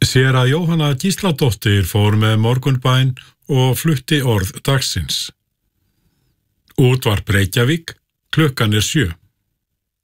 Séra Jóhanna Gísladóttir fór með morgunbæn og flutti orð dagsins. Útvarp Reykjavík, klukkan er 7.